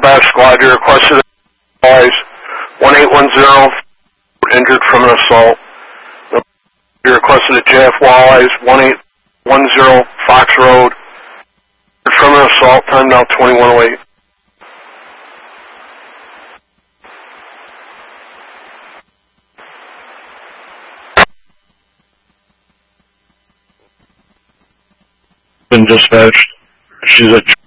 dispatch squad, you requested Walleyes 1810, injured from an assault. You requested at JF Walleyes 1810 Fox Road, injured from an assault, time now 2108. Been dispatched. She's at